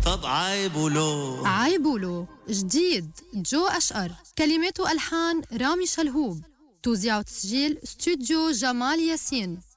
طب عيبولو عيبولو جديد جو أشقر، كلمات وألحان رامي شلهوب، توزيع وتسجيل استوديو جمال ياسين.